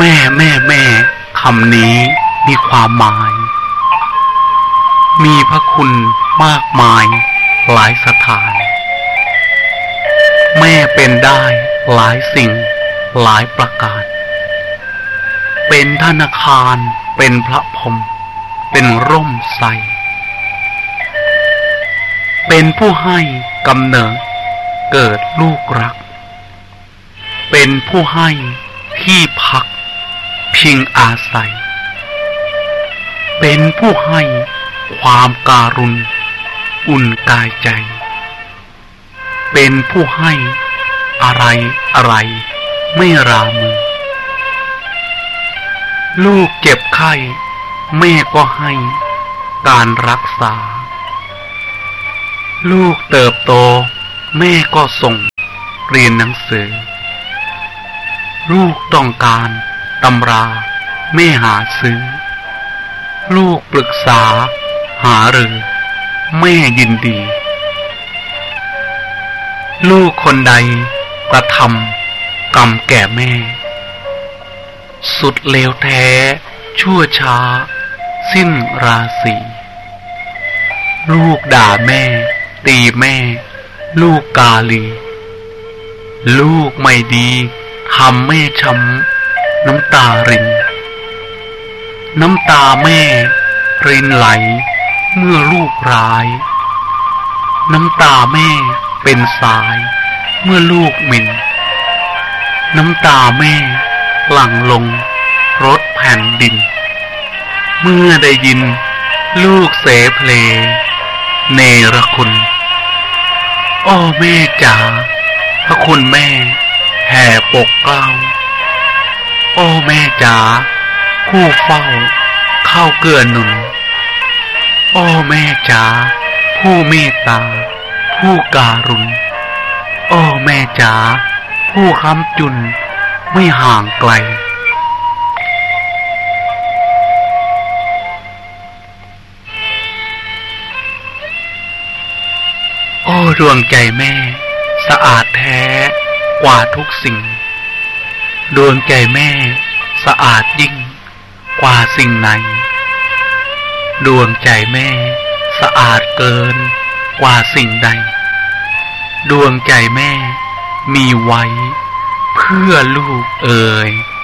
แม่คำนี้มีความหมายมีพระคุณมากมายหลายสถานแม่เป็นได้หลายสิ่งหลายประการเป็นธนาคารเป็นพระพรหมเป็นร่มไทรเป็นผู้ให้กำเนิดเกิดลูกรักเป็นผู้ให้ที่พักพิงอาศัยเป็นผู้ให้ความการุณอุ่นกายใจเป็นผู้ให้อะไรไม่รามือลูกเจ็บไข้แม่ก็ให้การรักษาลูกเติบโตแม่ก็ส่งเรียนหนังสือลูกต้องการตำราแม่หาซื้อลูกปรึกษาหารือแม่ยินดีลูกคนใดกระทำกรรมแก่แม่สุดเลวแท้ชั่วช้าสิ้นราศีลูกด่าแม่ตีแม่ลูกกาลีลูกไม่ดีทำแม่ช้ำน้ำตารินน้ำตาแม่รินไหลเมื่อลูกร้ายน้ำตาแม่เป็นสายเมื่อลูกหมิ่นน้ำตาแม่หลั่งลงรถแผ่นดินเมื่อได้ยินลูกเสเพลเนรคุณโอ้แม่จ๋าพระคุณแม่แห่ปกเกล้าโอ้แม่จ๋าผู้เฝ้าเข้าเกื้อหนุนโอ้แม่จ๋าผู้เมตตาผู้การุณโอ้แม่จ๋าผู้ค้ำจุนไม่ห่างไกลโอ้ดวงใจแม่สะอาดแท้กว่าทุกสิ่งดวงใจแม่สะอาดยิ่งกว่าสิ่งไหนดวงใจแม่สะอาดเกินกว่าสิ่งใดดวงใจแม่มีไว้เพื่อลูกเอ่ย